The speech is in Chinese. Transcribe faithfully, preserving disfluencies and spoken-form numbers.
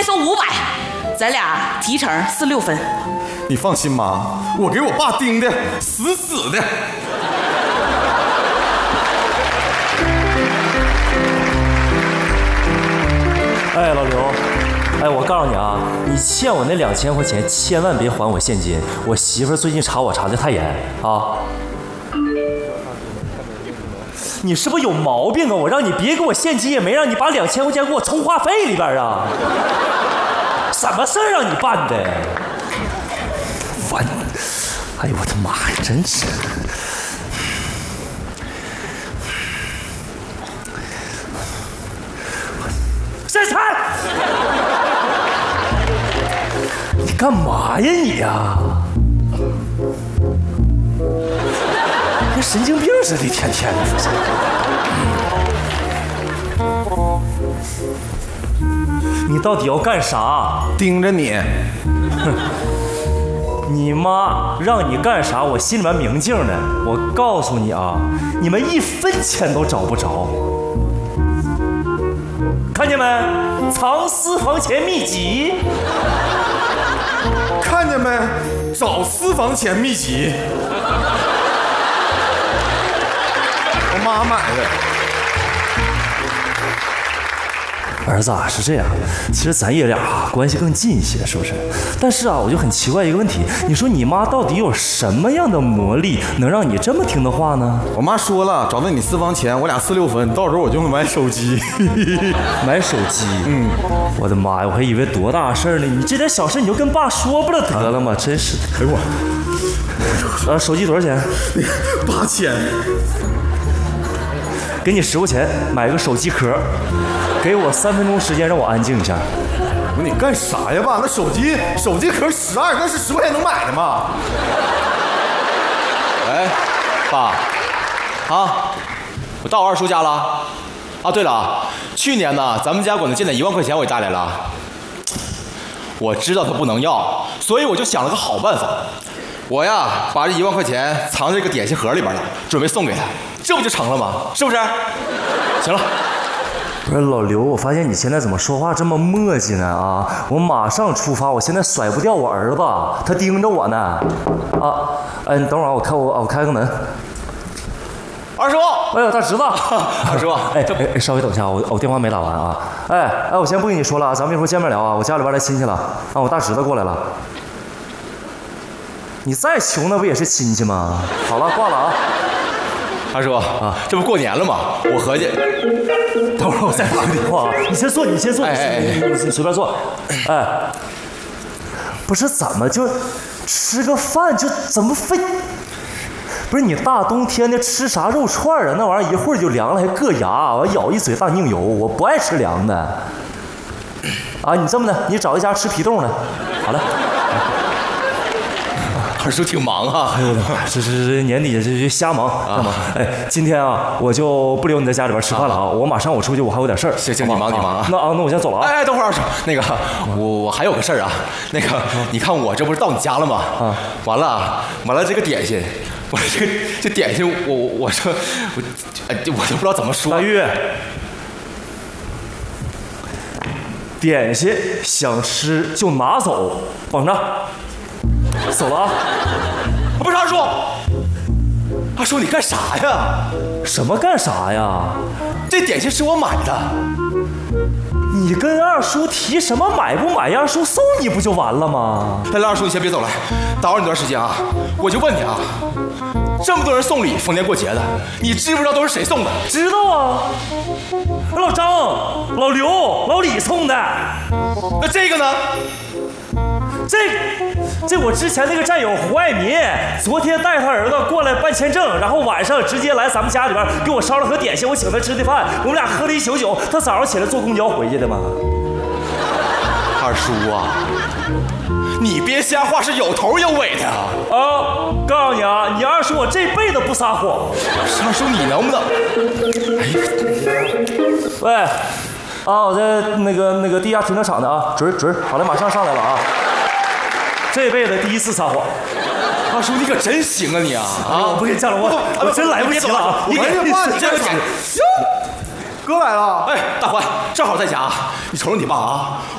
没收五百，咱俩提成是六分。 你放心妈，我给我爸盯的死死的。 哎，老刘，哎，我告诉你啊，你欠我那两千块钱，千万别还我现金。我媳妇儿最近查我查的太严啊。你是不是有毛病啊？我让你别给我现金，也没让你把两千块钱给我充话费里边啊。什么事儿让你办的？烦！哎呦我的妈呀，真是！晒菜！你干嘛呀你呀？跟神经病似的，天天的。你到底要干啥？ 盯着你。 哼，你妈让你干啥？我心里面明镜的。我告诉你啊，你们一分钱都找不着。看见没？藏私房钱秘籍。 看见没？找私房钱秘籍。我妈买的。 儿子啊，是这样，其实咱爷俩啊关系更近一些，是不是？但是啊，我就很奇怪一个问题，你说你妈到底有什么样的魔力，能让你这么听的话呢？ 我妈说了，找到你私房钱，我俩四六分，到时候我就能买手机。 买手机？嗯，我的妈呀，我还以为多大事呢，你这点小事你就跟爸说不了得了吗？真是的。 哎我， 呃，手机多少钱？ 八千。 给你十块钱买个手机壳。给我三分钟时间，让我安静一下。 我说你干啥呀，爸？那手机手机壳十二，那是十块钱能买的吗？ 喂，爸，啊，我到我二叔家了。啊，对了，去年呢，咱们家管他借那一万块钱我也带来了。我知道他不能要，所以我就想了个好办法。我呀，把这一万块钱藏在这个点心盒里边了，准备送给他，这不就成了吗？是不是？行了。 不是老刘，我发现你现在怎么说话这么磨叽呢？啊，我马上出发，我现在甩不掉我儿子，他盯着我呢。啊，哎，你等会儿，我开我我开个门。 二叔， 哎呦，大侄子， 二叔， 哎哎，稍微等一下，我我电话没打完啊。哎哎，我先不跟你说了，咱们一会儿见面聊啊。我家里边来亲戚了，啊，我大侄子过来了。你再穷那不也是亲戚吗？好了，挂了啊。 二叔啊，这不过年了吗？我合计， 等会儿我再打个电话啊。你先坐，你先坐， 哎哎你你随便坐。哎，不是怎么就吃个饭就怎么非？不是你大冬天的吃啥肉串啊？那玩意儿一会儿就凉了，还硌牙，我咬一嘴大宁油，我不爱吃凉的。啊，你这么的，你找一家吃皮冻的。好了。 二叔挺忙啊， 哎呦我的妈！这这这年底这这瞎忙啊！哎，今天啊，我就不留你在家里边吃饭了啊！我马上我出去，我还有点事儿。 行行，你忙你忙啊。 那啊，那我先走了啊。 哎，等会儿二叔，那个我我还有个事儿啊，那个你看我这不是到你家了吗？啊，完了完了，这个点心，我这个这点心，我我我说我哎我都不知道怎么说。 大玉，点心想吃就拿走，绑着。走了啊！ 不是二叔，二叔你干啥呀？ 什么干啥呀？ 这点心是我买的。 你跟二叔提什么买不买？二叔送你不就完了吗？ 来来，二叔你先别走了，打扰你段时间啊！我就问你啊，这么多人送礼，逢年过节的，你知不知道都是谁送的？ 知道啊，老张、老刘、老李送的。 那这个呢？ 这这我之前那个战友胡爱民，昨天带他儿子过来办签证，然后晚上直接来咱们家里边给我烧了盒点心，我请他吃的饭，我们俩喝了一宿酒，他早上起来坐公交回去的嘛。 二叔啊，你别瞎话，是有头有尾的啊！ 啊，告诉你啊，你二叔我这辈子不撒谎。 二叔你能不能？ 哎，喂，啊，我在那个那个地下停车场的啊，准准，好了，马上上来了啊。这辈子第一次撒谎， 二叔你可真行啊你啊！ 啊，我不给你犟了，我我真来不及了啊！ 你给爸，你这个点，哥来了， 哎，大欢正好在家，你瞅瞅你爸啊，